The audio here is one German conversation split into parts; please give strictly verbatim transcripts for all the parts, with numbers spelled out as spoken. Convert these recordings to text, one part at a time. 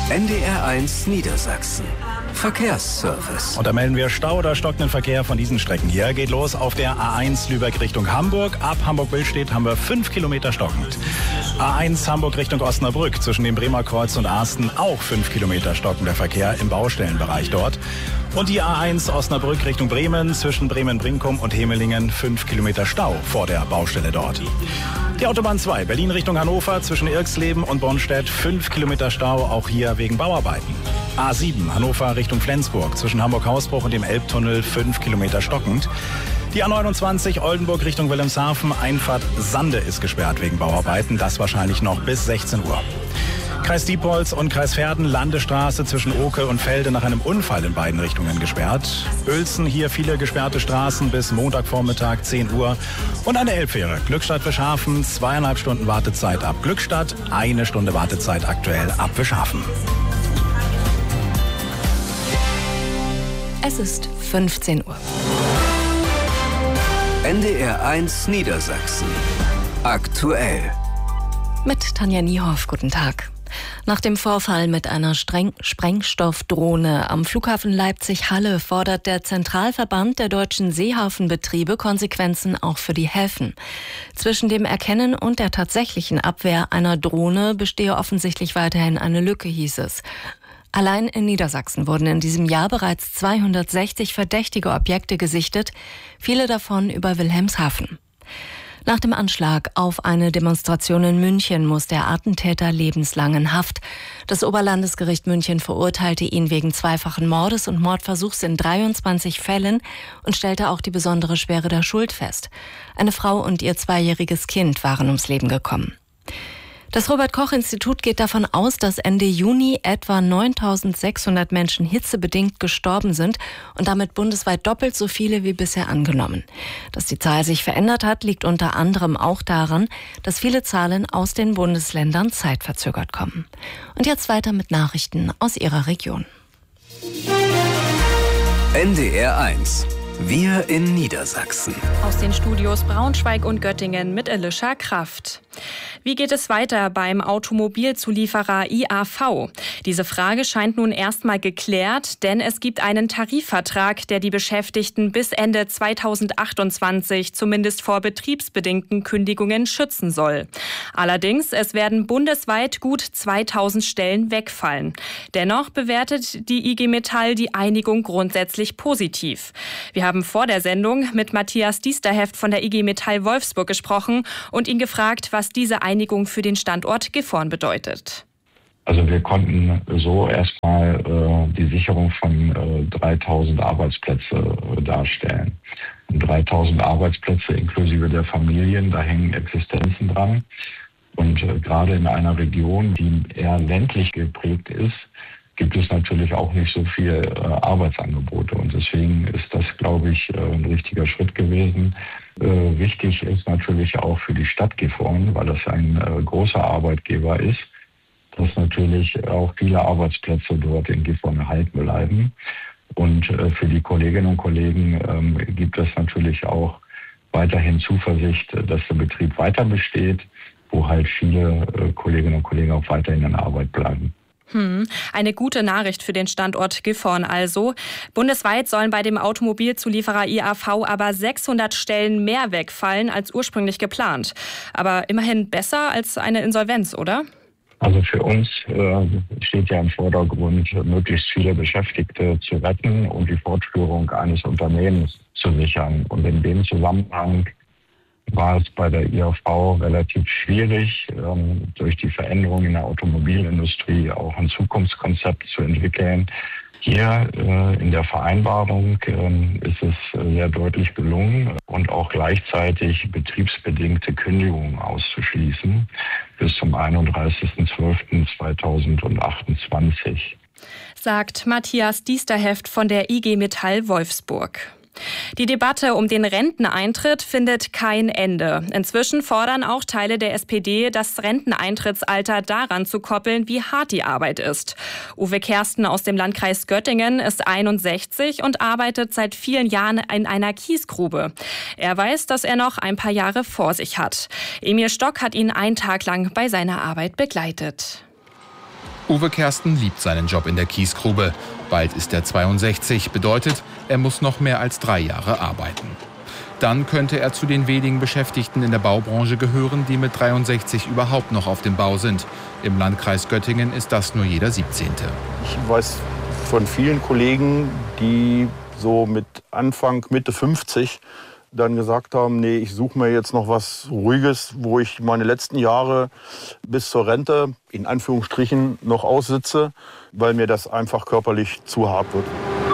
N D R eins Niedersachsen. Verkehrsservice. Und da melden wir Stau oder stockenden Verkehr von diesen Strecken hier. Geht los auf der A eins Lübeck Richtung Hamburg. Ab Hamburg-Billstedt haben wir fünf Kilometer stockend. A eins Hamburg Richtung Osnabrück zwischen dem Bremer Kreuz und Arsten auch fünf Kilometer stockender Verkehr im Baustellenbereich dort. Und die A eins Osnabrück Richtung Bremen zwischen Bremen-Brinkum und Hemelingen fünf Kilometer Stau vor der Baustelle dort. Die Autobahn zwei Berlin Richtung Hannover zwischen Irxleben und Bonstedt fünf Kilometer Stau, auch hier wegen Bauarbeiten. A sieben Hannover Richtung Flensburg zwischen Hamburg-Hausbruch und dem Elbtunnel fünf Kilometer stockend. Die A neunundzwanzig Oldenburg Richtung Wilhelmshaven, Einfahrt Sande ist gesperrt wegen Bauarbeiten, das wahrscheinlich noch bis sechzehn Uhr. Kreis Diepholz und Kreis Verden, Landestraße zwischen Oke und Felde nach einem Unfall in beiden Richtungen gesperrt. Uelzen hier viele gesperrte Straßen bis Montagvormittag zehn Uhr. Und eine Elbfähre, Glückstadt-Fischhafen, zweieinhalb Stunden Wartezeit ab Glückstadt, eine Stunde Wartezeit aktuell ab Fischhafen. Es ist fünfzehn Uhr. N D R eins Niedersachsen. Aktuell. Mit Tanja Niehoff, guten Tag. Nach dem Vorfall mit einer Streng- Sprengstoffdrohne am Flughafen Leipzig-Halle fordert der Zentralverband der deutschen Seehafenbetriebe Konsequenzen auch für die Häfen. Zwischen dem Erkennen und der tatsächlichen Abwehr einer Drohne bestehe offensichtlich weiterhin eine Lücke, hieß es. Allein in Niedersachsen wurden in diesem Jahr bereits zweihundertsechzig verdächtige Objekte gesichtet, viele davon über Wilhelmshaven. Nach dem Anschlag auf eine Demonstration in München muss der Attentäter lebenslang in Haft. Das Oberlandesgericht München verurteilte ihn wegen zweifachen Mordes und Mordversuchs in dreiundzwanzig Fällen und stellte auch die besondere Schwere der Schuld fest. Eine Frau und ihr zweijähriges Kind waren ums Leben gekommen. Das Robert-Koch-Institut geht davon aus, dass Ende Juni etwa neuntausendsechshundert Menschen hitzebedingt gestorben sind und damit bundesweit doppelt so viele wie bisher angenommen. Dass die Zahl sich verändert hat, liegt unter anderem auch daran, dass viele Zahlen aus den Bundesländern zeitverzögert kommen. Und jetzt weiter mit Nachrichten aus Ihrer Region. N D R eins. Wir in Niedersachsen. Aus den Studios Braunschweig und Göttingen mit Elisha Kraft. Wie geht es weiter beim Automobilzulieferer I A V? Diese Frage scheint nun erstmal geklärt, denn es gibt einen Tarifvertrag, der die Beschäftigten bis Ende zweitausendachtundzwanzig zumindest vor betriebsbedingten Kündigungen schützen soll. Allerdings, es werden bundesweit gut zweitausend Stellen wegfallen. Dennoch bewertet die I G Metall die Einigung grundsätzlich positiv. Wir haben vor der Sendung mit Matthias Diesterheft von der I G Metall Wolfsburg gesprochen und ihn gefragt, was diese Einigung für den Standort Gifhorn bedeutet. Also wir konnten so erstmal äh, die Sicherung von äh, dreitausend Arbeitsplätze äh, darstellen. Und dreitausend Arbeitsplätze inklusive der Familien, da hängen Existenzen dran. Und äh, gerade in einer Region, die eher ländlich geprägt ist, gibt es natürlich auch nicht so viel äh, Arbeitsangebote. Und deswegen ist das, glaube ich, äh, ein richtiger Schritt gewesen. Äh, wichtig ist natürlich auch für die Stadt Gifhorn, weil das ein äh, großer Arbeitgeber ist, dass natürlich auch viele Arbeitsplätze dort in Gifhorn erhalten bleiben. Und äh, für die Kolleginnen und Kollegen ähm, gibt es natürlich auch weiterhin Zuversicht, dass der Betrieb weiter besteht, wo halt viele äh, Kolleginnen und Kollegen auch weiterhin in der Arbeit bleiben. Hm, eine gute Nachricht für den Standort Gifhorn also. Bundesweit sollen bei dem Automobilzulieferer I A V aber sechshundert Stellen mehr wegfallen als ursprünglich geplant. Aber immerhin besser als eine Insolvenz, oder? Also für uns äh, steht ja im Vordergrund, möglichst viele Beschäftigte zu retten und die Fortführung eines Unternehmens zu sichern. Und in dem Zusammenhang war es bei der I A V relativ schwierig, ähm, durch die Veränderung in der Automobilindustrie auch ein Zukunftskonzept zu entwickeln. Hier äh, in der Vereinbarung äh, ist es sehr deutlich gelungen und auch gleichzeitig betriebsbedingte Kündigungen auszuschließen bis zum einunddreißigsten zwölften zweitausendachtundzwanzig. Sagt Matthias Diesterheft von der I G Metall Wolfsburg. Die Debatte um den Renteneintritt findet kein Ende. Inzwischen fordern auch Teile der S P D, das Renteneintrittsalter daran zu koppeln, wie hart die Arbeit ist. Uwe Kersten aus dem Landkreis Göttingen ist einundsechzig und arbeitet seit vielen Jahren in einer Kiesgrube. Er weiß, dass er noch ein paar Jahre vor sich hat. Emil Stock hat ihn einen Tag lang bei seiner Arbeit begleitet. Uwe Kersten liebt seinen Job in der Kiesgrube. Bald ist er zweiundsechzig, bedeutet, er muss noch mehr als drei Jahre arbeiten. Dann könnte er zu den wenigen Beschäftigten in der Baubranche gehören, die mit dreiundsechzig überhaupt noch auf dem Bau sind. Im Landkreis Göttingen ist das nur jeder siebzehnte. Ich weiß von vielen Kollegen, die so mit Anfang, Mitte fünfzig dann gesagt haben, nee, ich suche mir jetzt noch was Ruhiges, wo ich meine letzten Jahre bis zur Rente, in Anführungsstrichen, noch aussitze, weil mir das einfach körperlich zu hart wird.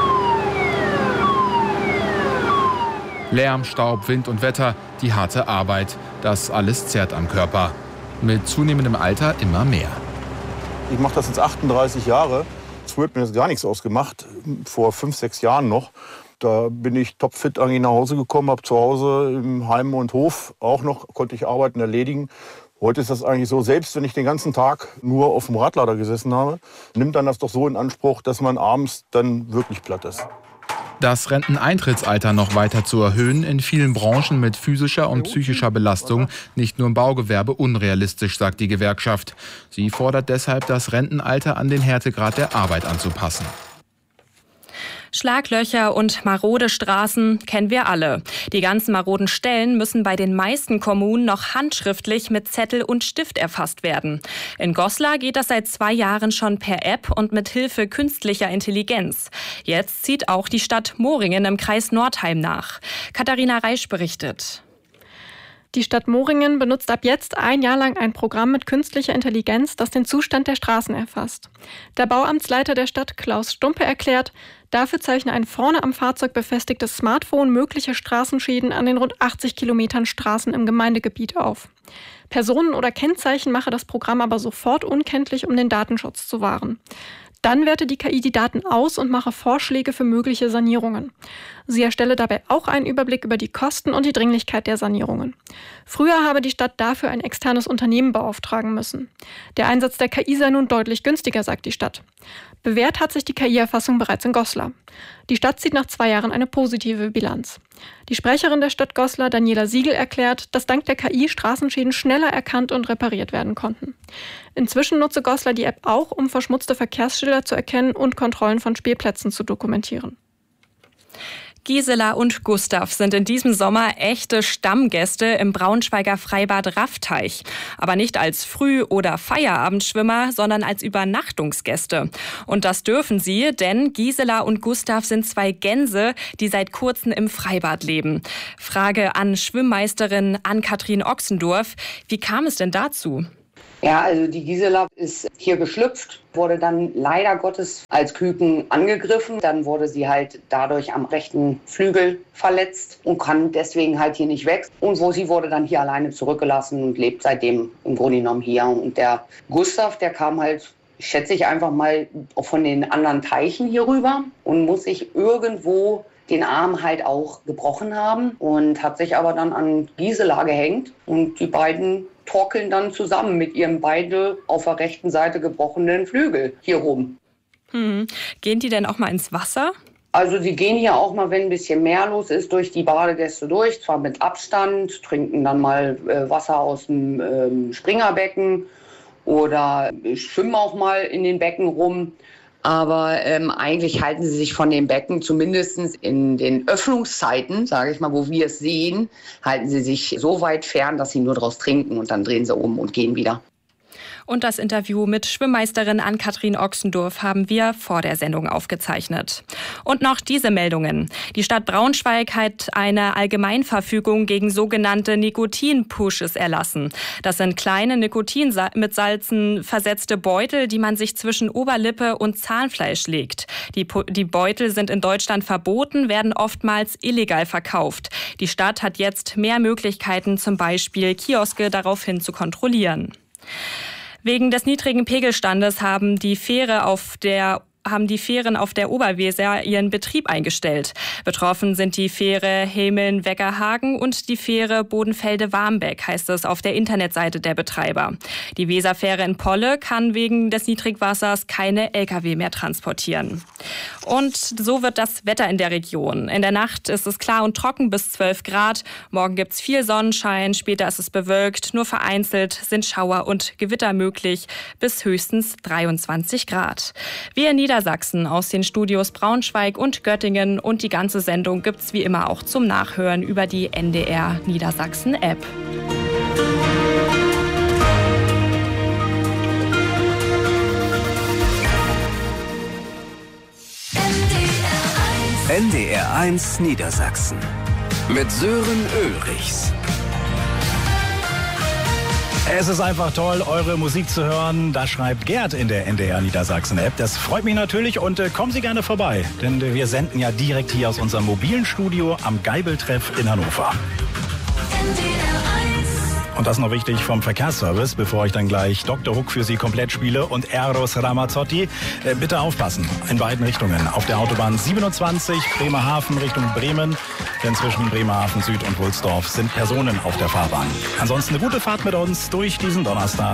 Lärm, Staub, Wind und Wetter, die harte Arbeit, das alles zerrt am Körper. Mit zunehmendem Alter immer mehr. Ich mache das jetzt achtunddreißig Jahre. Früher hat mir das gar nichts ausgemacht, vor fünf, sechs Jahren noch. Da bin ich topfit eigentlich nach Hause gekommen, habe zu Hause im Heim und Hof auch noch, konnte ich Arbeiten erledigen. Heute ist das eigentlich so, selbst wenn ich den ganzen Tag nur auf dem Radlader gesessen habe, nimmt dann das doch so in Anspruch, dass man abends dann wirklich platt ist. Das Renteneintrittsalter noch weiter zu erhöhen, in vielen Branchen mit physischer und psychischer Belastung, nicht nur im Baugewerbe, unrealistisch, sagt die Gewerkschaft. Sie fordert deshalb, das Rentenalter an den Härtegrad der Arbeit anzupassen. Schlaglöcher und marode Straßen kennen wir alle. Die ganzen maroden Stellen müssen bei den meisten Kommunen noch handschriftlich mit Zettel und Stift erfasst werden. In Goslar geht das seit zwei Jahren schon per App und mit Hilfe künstlicher Intelligenz. Jetzt zieht auch die Stadt Moringen im Kreis Nordheim nach. Katharina Reisch berichtet. Die Stadt Moringen benutzt ab jetzt ein Jahr lang ein Programm mit künstlicher Intelligenz, das den Zustand der Straßen erfasst. Der Bauamtsleiter der Stadt, Klaus Stumpe, erklärt, dafür zeichne ein vorne am Fahrzeug befestigtes Smartphone mögliche Straßenschäden an den rund achtzig Kilometern Straßen im Gemeindegebiet auf. Personen oder Kennzeichen mache das Programm aber sofort unkenntlich, um den Datenschutz zu wahren. Dann werte die K I die Daten aus und mache Vorschläge für mögliche Sanierungen. Sie erstelle dabei auch einen Überblick über die Kosten und die Dringlichkeit der Sanierungen. Früher habe die Stadt dafür ein externes Unternehmen beauftragen müssen. Der Einsatz der K I sei nun deutlich günstiger, sagt die Stadt. Bewährt hat sich die K I-Erfassung bereits in Goslar. Die Stadt zieht nach zwei Jahren eine positive Bilanz. Die Sprecherin der Stadt Goslar, Daniela Siegel, erklärt, dass dank der K I Straßenschäden schneller erkannt und repariert werden konnten. Inzwischen nutze Goslar die App auch, um verschmutzte Verkehrsschilder zu erkennen und Kontrollen von Spielplätzen zu dokumentieren. Gisela und Gustav sind in diesem Sommer echte Stammgäste im Braunschweiger Freibad Raffteich. Aber nicht als Früh- oder Feierabendschwimmer, sondern als Übernachtungsgäste. Und das dürfen sie, denn Gisela und Gustav sind zwei Gänse, die seit kurzem im Freibad leben. Frage an Schwimmmeisterin Ann-Kathrin Ochsendorf. Wie kam es denn dazu? Ja, also die Gisela ist hier geschlüpft, wurde dann leider Gottes als Küken angegriffen. Dann wurde sie halt dadurch am rechten Flügel verletzt und kann deswegen halt hier nicht weg. Und wo sie wurde dann hier alleine zurückgelassen und lebt seitdem im Grunde genommen hier. Und der Gustav, der kam halt, schätze ich einfach mal, von den anderen Teichen hier rüber und muss sich irgendwo den Arm halt auch gebrochen haben und hat sich aber dann an Gisela gehängt und die beiden torkeln dann zusammen mit ihrem beide auf der rechten Seite gebrochenen Flügel hier rum. Hm. Gehen die denn auch mal ins Wasser? Also sie gehen hier auch mal, wenn ein bisschen mehr los ist, durch die Badegäste durch, zwar mit Abstand, trinken dann mal äh, Wasser aus dem ähm, Springerbecken oder schwimmen auch mal in den Becken rum. Aber ähm, eigentlich halten sie sich von den Becken, zumindest in den Öffnungszeiten, sage ich mal, wo wir es sehen, halten sie sich so weit fern, dass sie nur draus trinken und dann drehen sie um und gehen wieder. Und das Interview mit Schwimmmeisterin Ann-Kathrin Ochsendorf haben wir vor der Sendung aufgezeichnet. Und noch diese Meldungen. Die Stadt Braunschweig hat eine Allgemeinverfügung gegen sogenannte Nikotin-Pushes erlassen. Das sind kleine Nikotin mit Salzen versetzte Beutel, die man sich zwischen Oberlippe und Zahnfleisch legt. Die, die Beutel sind in Deutschland verboten, werden oftmals illegal verkauft. Die Stadt hat jetzt mehr Möglichkeiten, zum Beispiel Kioske daraufhin zu kontrollieren. Wegen des niedrigen Pegelstandes haben die Fähre auf der haben die Fähren auf der Oberweser ihren Betrieb eingestellt. Betroffen sind die Fähre Hemeln-Weckerhagen und die Fähre Bodenfelde-Warmbeck, heißt es auf der Internetseite der Betreiber. Die Weserfähre in Polle kann wegen des Niedrigwassers keine L K W mehr transportieren. Und so wird das Wetter in der Region. In der Nacht ist es klar und trocken bis zwölf Grad. Morgen gibt es viel Sonnenschein, später ist es bewölkt. Nur vereinzelt sind Schauer und Gewitter möglich bis höchstens dreiundzwanzig Grad. Wir in Niedersachsen aus den Studios Braunschweig und Göttingen und die ganze Sendung gibt's wie immer auch zum Nachhören über die N D R Niedersachsen App. N D R eins Niedersachsen mit Sören Ulrichs. Es ist einfach toll, eure Musik zu hören. Das schreibt Gerd in der N D R Niedersachsen App. Das freut mich natürlich und äh, kommen Sie gerne vorbei. Denn äh, wir senden ja direkt hier aus unserem mobilen Studio am Geibeltreff in Hannover. N D R eins. Und das noch wichtig vom Verkehrsservice, bevor ich dann gleich Doktor Hook für Sie komplett spiele und Eros Ramazzotti. Äh, bitte aufpassen, in beiden Richtungen. Auf der Autobahn siebenundzwanzig Bremerhaven Richtung Bremen. Denn zwischen Bremerhaven Süd und Wulsdorf sind Personen auf der Fahrbahn. Ansonsten eine gute Fahrt mit uns durch diesen Donnerstag.